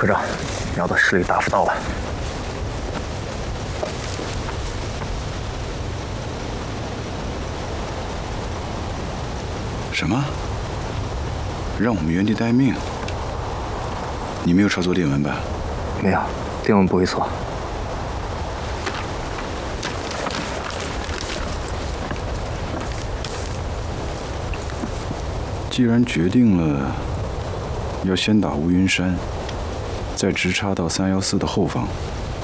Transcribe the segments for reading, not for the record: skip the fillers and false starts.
科长，要的师礼答复到了。 什么？让我们原地待命？你没有抄错电文吧？ 没有，电文不会错。 既然决定了要先打乌云山，再直插到314的后方，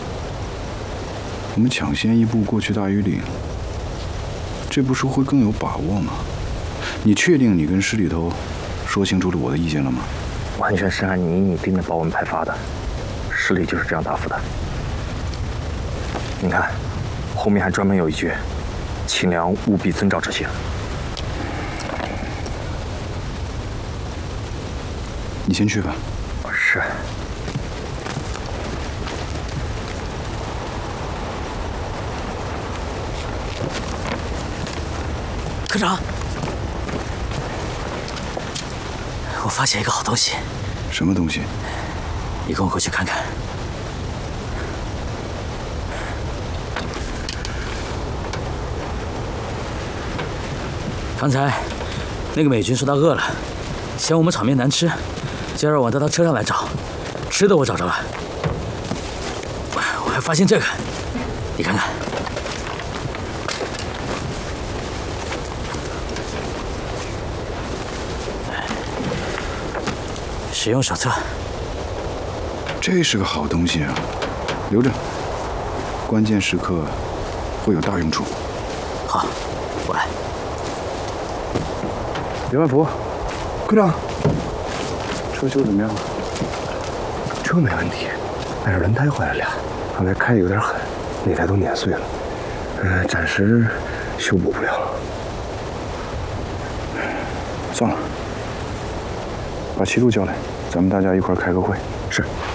我们抢先一步过去大庾岭，这不是会更有把握吗？你确定你跟师里头说清楚了我的意见了吗？ 完全是按你定的报文派发的，师礼就是这样答复的。你看，后面还专门有一句：“秦良务必遵照这些。” 你先去吧。 是。 科长，我发现一个好东西。 什么东西？ 你跟我过去看看。刚才那个美军说他饿了，嫌我们场面难吃，就让我到他车上来找。吃的我找着了，我还发现这个，你看看。使用手册。 这是个好东西啊，留着，关键时刻会有大用处。 好，我来。 李万福，科长，车修怎么样了？ 车没问题，但是轮胎坏了俩，刚才开有点狠，那台都碾碎了，暂时修补不了。 算了，把齐路叫来，咱们大家一块儿开个会。 是。